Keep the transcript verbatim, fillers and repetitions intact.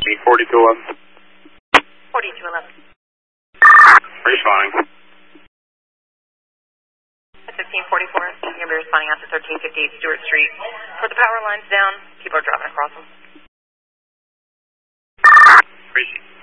forty-two eleven. forty-two eleven. Responding. fifteen forty-four. You'll be responding out to thirteen fifty-eight Stewart Street. For the power lines down, people are driving across them. Appreciate it.